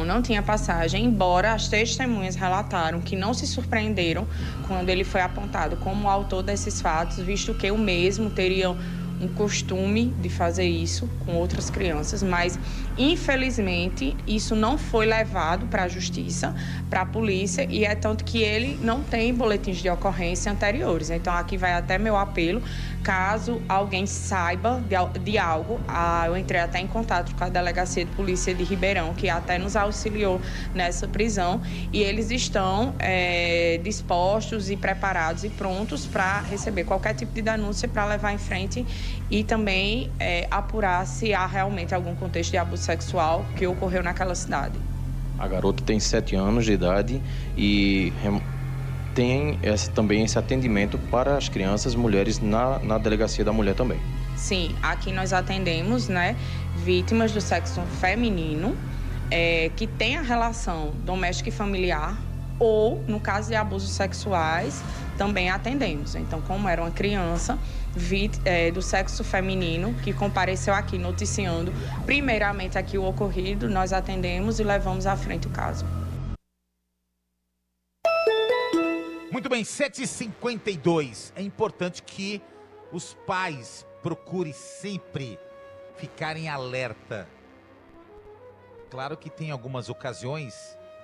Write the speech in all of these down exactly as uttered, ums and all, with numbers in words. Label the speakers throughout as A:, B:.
A: Não, não tinha passagem, embora as testemunhas relataram que não se surpreenderam quando ele foi apontado como autor desses fatos, visto que o mesmo teria um costume de fazer isso com outras crianças, mas infelizmente isso não foi levado para a justiça, para a polícia, e é tanto que ele não tem boletins de ocorrência anteriores. Então aqui vai até meu apelo, caso alguém saiba de, de algo, ah, eu entrei até em contato com a Delegacia de Polícia de Ribeirão, que até nos auxiliou nessa prisão, e eles estão é, dispostos e preparados e prontos para receber qualquer tipo de denúncia para levar em frente e também é, apurar se há realmente algum contexto de abuso sexual que ocorreu naquela cidade.
B: A garota tem sete anos de idade e tem esse, também esse atendimento para as crianças, mulheres, na, na Delegacia da Mulher também.
A: Sim, aqui nós atendemos, né, vítimas do sexo feminino é, que têm a relação doméstica e familiar, ou, no caso de abusos sexuais, também atendemos. Então, como era uma criança vit, é, do sexo feminino que compareceu aqui noticiando primeiramente aqui o ocorrido, nós atendemos e levamos à frente o caso.
C: Muito bem, sete e cinquenta e dois. É importante que os pais procurem sempre ficarem alerta. Claro que tem algumas ocasiões,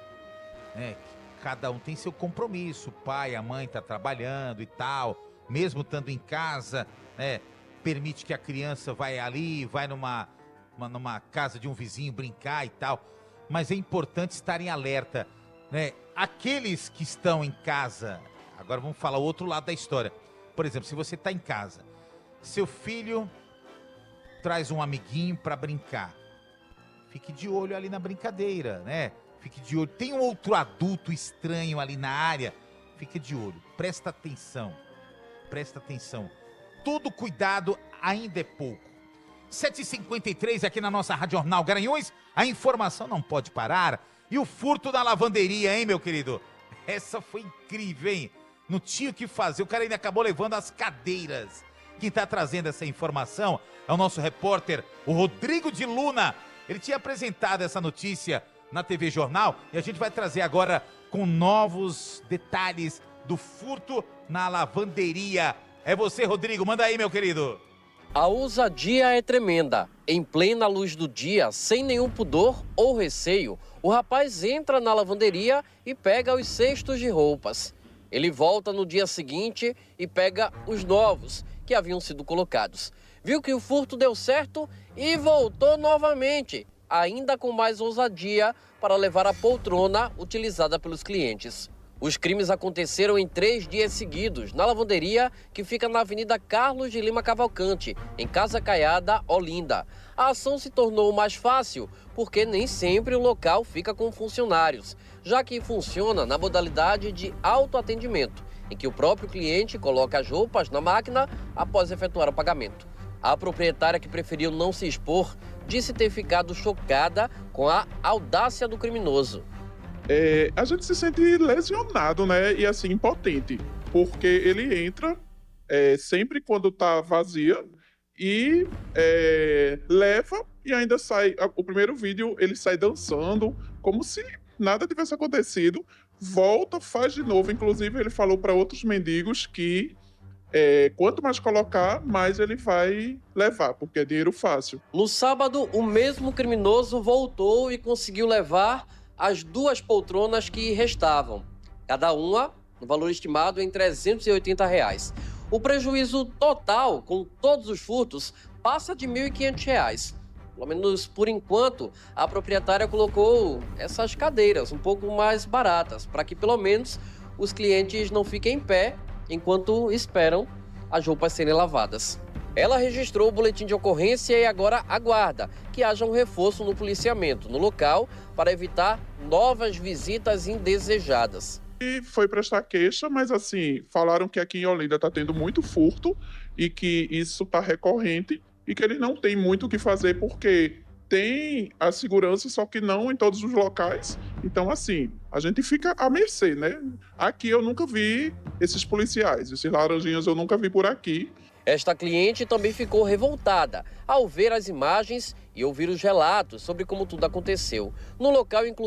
C: né, que cada um tem seu compromisso. O pai, a mãe tá trabalhando e tal, mesmo estando em casa, né, permite que a criança vai ali, vai numa, uma, numa casa de um vizinho brincar e tal. Mas é importante estarem alerta, né? Aqueles que estão em casa, agora vamos falar o outro lado da história. Por exemplo, se você está em casa, seu filho traz um amiguinho para brincar, fique de olho ali na brincadeira, né? Fique de olho. Tem um outro adulto estranho ali na área, fique de olho. Presta atenção. Presta atenção. Todo cuidado ainda é pouco. sete e cinquenta e três aqui na nossa Rádio Jornal Garanhuns. A informação não pode parar. E o furto da lavanderia, hein, meu querido? Essa foi incrível, hein? Não tinha o que fazer. O cara ainda acabou levando as cadeiras. Quem está trazendo essa informação é o nosso repórter, o Rodrigo de Luna. Ele tinha apresentado essa notícia na T V Jornal e a gente vai trazer agora com novos detalhes do furto na lavanderia. É você, Rodrigo. Manda aí, meu querido.
D: A ousadia é tremenda. Em plena luz do dia, sem nenhum pudor ou receio, o rapaz entra na lavanderia e pega os cestos de roupas. Ele volta no dia seguinte e pega os novos que haviam sido colocados. Viu que o furto deu certo e voltou novamente, ainda com mais ousadia, para levar a poltrona utilizada pelos clientes. Os crimes aconteceram em três dias seguidos, na lavanderia que fica na Avenida Carlos de Lima Cavalcante, em Casa Caiada, Olinda. A ação se tornou mais fácil, porque nem sempre o local fica com funcionários, já que funciona na modalidade de autoatendimento, em que o próprio cliente coloca as roupas na máquina após efetuar o pagamento. A proprietária, que preferiu não se expor, disse ter ficado chocada com a audácia do criminoso.
E: É, a gente se sente lesionado, né, e assim, impotente, porque ele entra é, sempre quando tá vazia e é, leva e ainda sai. O primeiro vídeo ele sai dançando como se nada tivesse acontecido, volta, faz de novo. Inclusive ele falou para outros mendigos que é, quanto mais colocar, mais ele vai levar, porque é dinheiro fácil.
D: No sábado, o mesmo criminoso voltou e conseguiu levar as duas poltronas que restavam, cada uma no valor estimado em trezentos e oitenta reais. O prejuízo total, com todos os furtos, passa de mil e quinhentos reais. Pelo menos por enquanto, a proprietária colocou essas cadeiras um pouco mais baratas, para que pelo menos os clientes não fiquem em pé enquanto esperam as roupas serem lavadas. Ela registrou o boletim de ocorrência e agora aguarda que haja um reforço no policiamento no local para evitar novas visitas indesejadas.
E: E foi prestar queixa, mas assim, falaram que aqui em Olinda está tendo muito furto e que isso está recorrente e que ele não tem muito o que fazer porque tem a segurança, só que não em todos os locais. Então, assim, a gente fica à mercê, né? Aqui eu nunca vi esses policiais, esses laranjinhas eu nunca vi por aqui.
D: Esta cliente também ficou revoltada ao ver as imagens e ouvir os relatos sobre como tudo aconteceu. No local, inclusive,